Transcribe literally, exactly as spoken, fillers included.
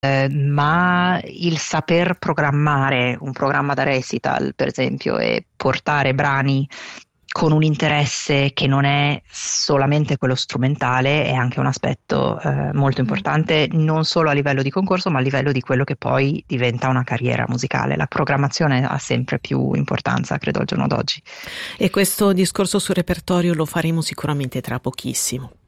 eh, ma il saper programmare un programma da recital, per esempio, e portare brani con un interesse che non è solamente quello strumentale è anche un aspetto eh, molto importante, non solo a livello di concorso, ma a livello di quello che poi diventa una carriera musicale. La programmazione ha sempre più importanza, credo, al giorno d'oggi. E questo discorso sul repertorio lo faremo sicuramente tra pochissimo.